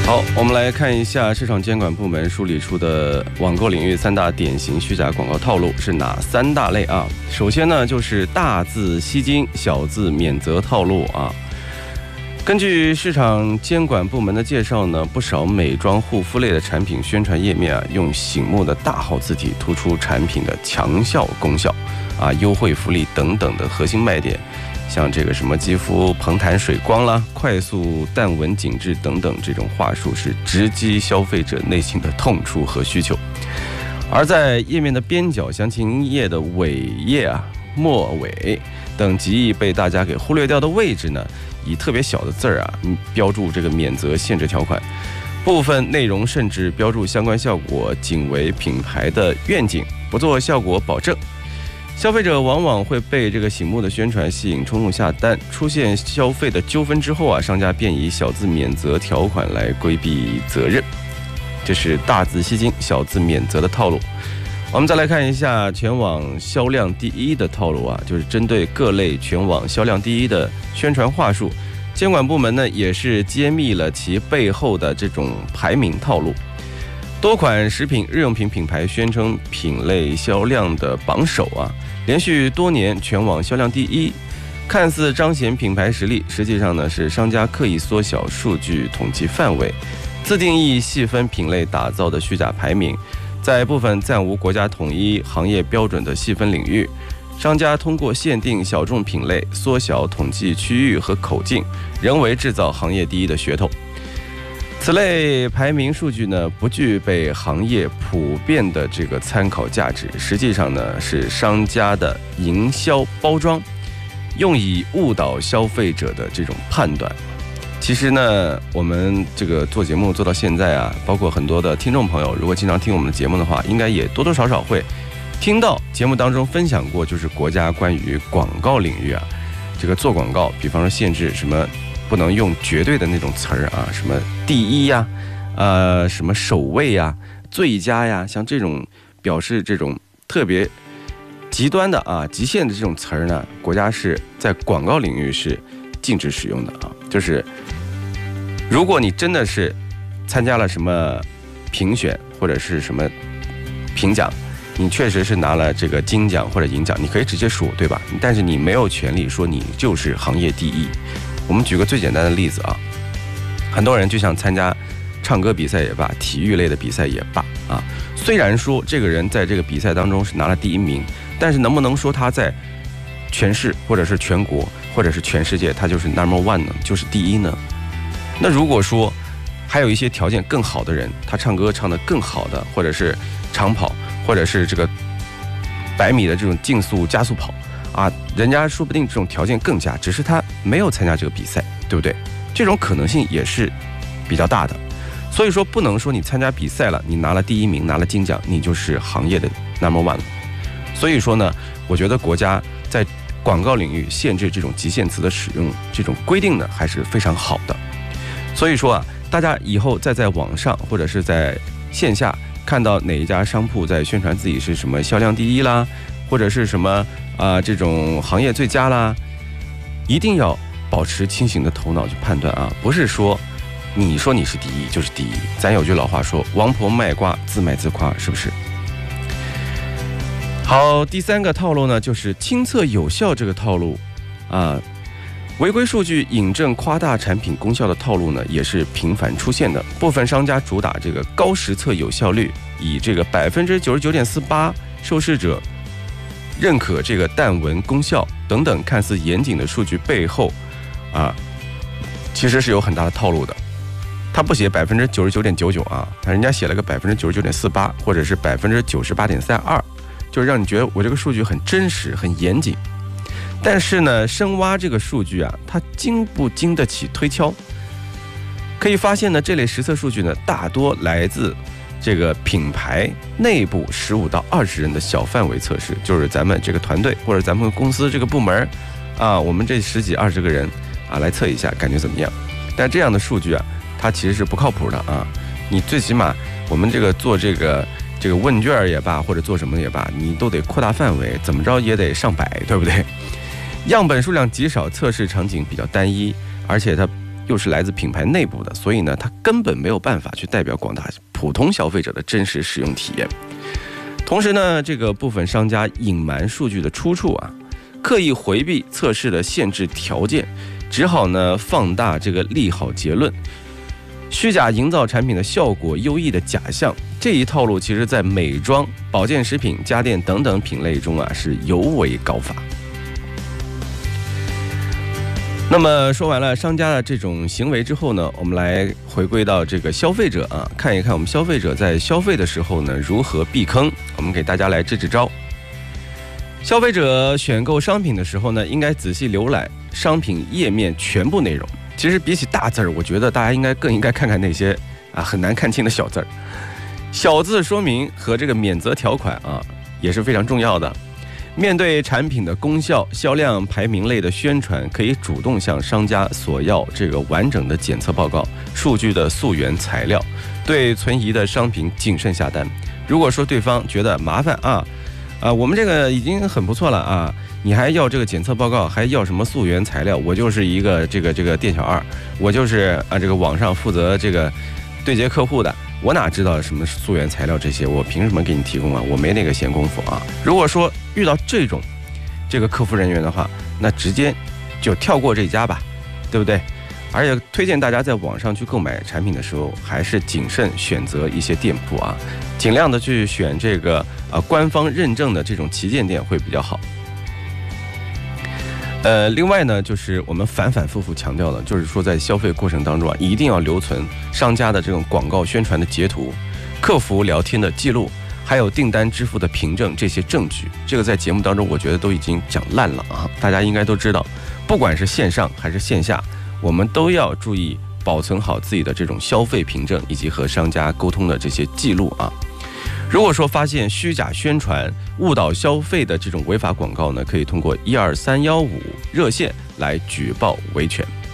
好，我们来看一下市场监管部门梳理出的网购领域3大典型虚假广告套路是哪3大类啊？首先呢，就是大字吸金、小字免责套路啊。根据市场监管部门的介绍呢，不少美妆护肤类的产品宣传页面啊，用醒目的大号字体突出产品的强效功效啊、优惠福利等等的核心卖点。像这个什么肌肤膨弹水光啦、快速淡纹紧致等等，这种话术是直击消费者内心的痛处和需求。而在页面的边角、详情页的尾页啊、末尾等极易被大家给忽略掉的位置呢，以特别小的字啊标注这个免责限制条款，部分内容甚至标注相关效果仅为品牌的愿景，不做效果保证。消费者往往会被这个醒目的宣传吸引，冲动下单。出现消费的纠纷之后啊，商家便以小字免责条款来规避责任，这是大字吸金、小字免责的套路。我们再来看一下全网销量第一的套路啊，就是针对各类全网销量第一的宣传话术，监管部门呢也是揭秘了其背后的这种排名套路。多款食品、日用品品牌宣称品类销量的榜首啊，连续多年全网销量第一，看似彰显品牌实力，实际上呢是商家刻意缩小数据统计范围，自定义细分品类打造的虚假排名。在部分暂无国家统一行业标准的细分领域，商家通过限定小众品类、缩小统计区域和口径，人为制造行业第一的噱头。此类排名数据呢，不具备行业普遍的这个参考价值，实际上呢是商家的营销包装，用以误导消费者的这种判断。其实呢，我们这个做节目做到现在啊，包括很多的听众朋友，如果经常听我们的节目的话，应该也多多少少会听到节目当中分享过，就是国家关于广告领域啊，这个做广告，比方说限制什么。不能用绝对的那种词儿啊，什么第一呀，什么首位呀、最佳呀，像这种表示这种特别极端的啊、极限的这种词儿呢，国家是在广告领域是禁止使用的啊。就是如果你真的是参加了什么评选或者是什么评奖，你确实是拿了这个金奖或者银奖，你可以直接说，对吧？但是你没有权利说你就是行业第一。我们举个最简单的例子啊，很多人就想参加唱歌比赛也罢，体育类的比赛也罢啊，虽然说这个人在这个比赛当中是拿了第一名，但是能不能说他在全市或者是全国或者是全世界他就是 No.1 呢，就是第一呢？那如果说还有一些条件更好的人，他唱歌唱得更好的，或者是长跑，或者是这个100米的这种竞速加速跑啊，人家说不定这种条件更佳，只是他没有参加这个比赛，对不对？这种可能性也是比较大的。所以说不能说你参加比赛了，你拿了第一名，拿了金奖，你就是行业的 No.1 了。所以说呢，我觉得国家在广告领域限制这种极限词的使用，这种规定呢还是非常好的。所以说啊，大家以后再在网上或者是在线下看到哪一家商铺在宣传自己是什么销量第一啦，或者是什么这种行业最佳啦，一定要保持清醒的头脑去判断啊，不是说你说你是第一就是第一。咱有句老话说，王婆卖瓜自卖自夸，是不是？好，第3个套路呢，就是亲测有效这个套路啊。违规数据引证夸大产品功效的套路呢，也是频繁出现的。部分商家主打这个高实测有效率，以这个99.48%受试者认可这个淡纹功效等等看似严谨的数据背后啊，其实是有很大的套路的。他不写99.99%啊，人家写了个99.48%或者是98.32%，就是让你觉得我这个数据很真实、很严谨。但是呢，深挖这个数据啊，它经不经得起推敲？可以发现呢，这类实测数据呢，大多来自这个品牌内部15到20人的小范围测试，就是咱们这个团队或者咱们公司这个部门啊，我们这10几20个人啊来测一下，感觉怎么样？但这样的数据啊，它其实是不靠谱的啊。你最起码我们这个做这个问卷也罢，或者做什么也罢，你都得扩大范围，怎么着也得上百，对不对？样本数量极少，测试场景比较单一，而且它又是来自品牌内部的，所以呢，它根本没有办法去代表广大普通消费者的真实使用体验。同时呢，这个部分商家隐瞒数据的出处啊，刻意回避测试的限制条件，只好呢放大这个利好结论，虚假营造产品的效果优异的假象。这一套路其实在美妆、保健食品、家电等等品类中啊是尤为高发。那么说完了商家的这种行为之后呢，我们来回归到这个消费者啊，看一看我们消费者在消费的时候呢如何避坑。我们给大家来支招。消费者选购商品的时候呢，应该仔细浏览商品页面全部内容。其实比起大字儿，我觉得大家更应该看看那些很难看清的小字儿。小字说明和这个免责条款啊也是非常重要的。面对产品的功效、销量排名类的宣传，可以主动向商家索要这个完整的检测报告、数据的溯源材料，对存疑的商品谨慎下单。如果说对方觉得麻烦我们这个已经很不错了啊，你还要这个检测报告，还要什么溯源材料？我就是一个这个店小二，我就是这个网上负责这个对接客户的。我哪知道什么溯源材料这些？我凭什么给你提供啊？我没那个闲工夫啊！如果说遇到这个客服人员的话，那直接就跳过这家吧，对不对？而且推荐大家在网上去购买产品的时候，还是谨慎选择一些店铺啊，尽量的去选这个官方认证的这种旗舰店会比较好。另外呢，就是我们反复强调的，就是说在消费过程当中啊，一定要留存商家的这种广告宣传的截图、客服聊天的记录，还有订单支付的凭证这些证据。这个在节目当中我觉得都已经讲烂了啊，大家应该都知道，不管是线上还是线下，我们都要注意保存好自己的这种消费凭证以及和商家沟通的这些记录啊。如果说发现虚假宣传、误导消费的这种违法广告呢，可以通过12315热线来举报维权。